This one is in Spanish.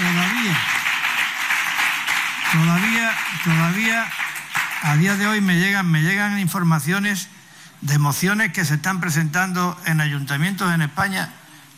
Todavía a día de hoy me llegan informaciones de mociones que se están presentando en ayuntamientos en España